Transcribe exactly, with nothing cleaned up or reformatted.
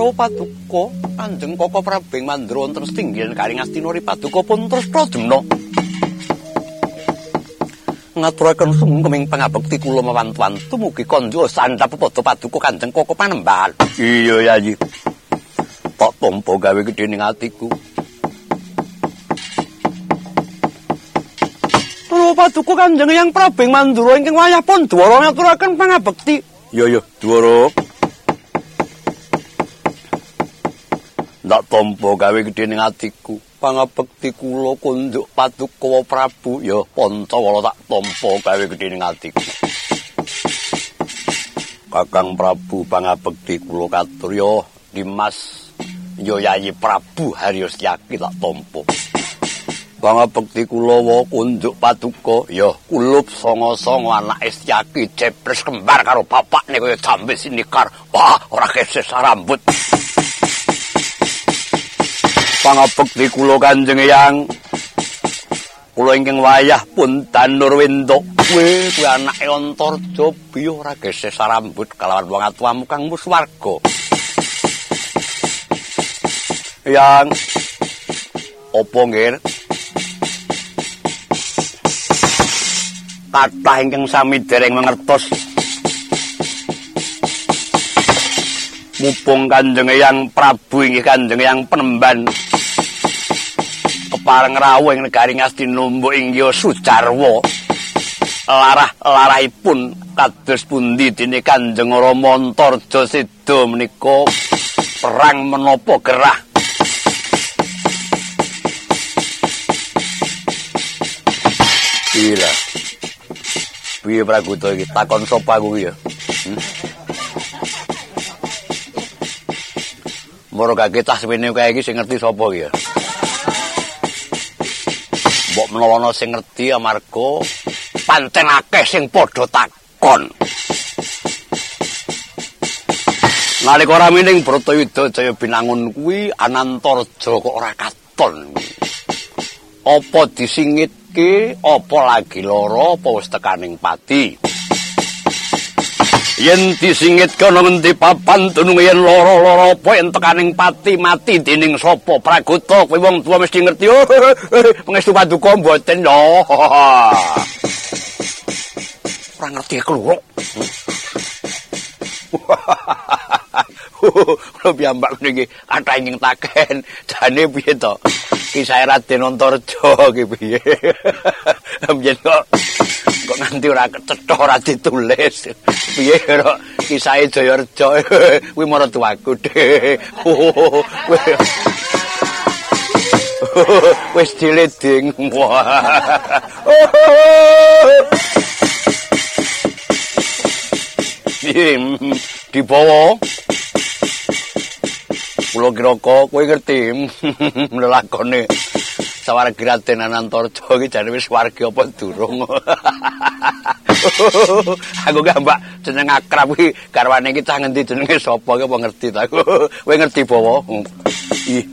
Dwara Paduka Kanjeng Koko Prabing Mandura wonten setinggihan Karing Astina Paduka pun terus prademna. Ngaturaken sumengkeming pangabekti kula mawantu-wantu mugi kandha sandhap pepada Paduka Kanjeng Koko Panembahan. Iya Yayi. Tak tampa gawe gedhening atiku. Dwara Paduka Kanjeng Hyang Prabing Mandura ingkang wayah pun Dwara ngaturaken pangabekti. Iya ya, Dwara. Ndak tampa gawe gedhening atiku. Pangabekti kula kunduk Paduka Prabu ya Pancawala tak tampa gawe gedhening atiku. Kakang Prabu pangabekti kula katur ya Dimas ya Yayi Prabu Haryosyaki tak tampa. Pangabekti kula wa kunduk Paduka ya kulup sanga-sanga anake Syaki jepres kembar karo bapakne kaya jambe sinikar. Wah, ora keses rambut. Pangabekti kula Kanjeng Hyang kula ingkang wayah pun Danur Wenda kowe kuwi anake Antarja biya ora geses rambut kalawan wong atuwamu kang muswarga. Yang apa nggih kathah ingkang sami dereng mangertos mumpung Kanjeng Hyang Prabu inggih Kanjeng Hyang Panembahan kepareng rawuh ing negari Ngastina mbok inggih Sujarwa larah-larahipun kados pundi dene Kanjeng Rama Antarja Seda menika perang menapa gerah. Iya. Piye Praguta iki takon sapa aku ya? Hmm? Moro gak cah suwene kae iki sing ngerti sapa iki ya? Mbok menawa ana sing ngerti amarga pancen akeh sing padha takon. Nalika ora mining Bratayuda Jaya Binangun kuwi Anantarja kok ora katon. Apa disingitke, apa lagi lara, apa wis tekaning pati. Yen disingitke ana ngendi papan dunung yen lara-lara apa yen tekaning pati mati dening sapa Praguta kowe wong tuwa mesti ngerti. Oh, pangestu Paduka mboten lho. Ora ngerti keluruk. Lho piyambak niki kathah ing taken jane piye to? Kisah Raden Antarja ki piye? Mbiyen kok kok nganti ora cetha ora ditulis. Piye karo kisahe Jayareja kuwi maratuwaku dhek. Wis dileding. Dibawa kula kiraka kowe ngerti lelakone sawargi Raden Antarja iki jane wis warga apa durung. Aku gak mbak jeneng akrab iki garwane iki cah ngendi jenenge sapa iki apa ngerti ta. Kowe ngerti bawa?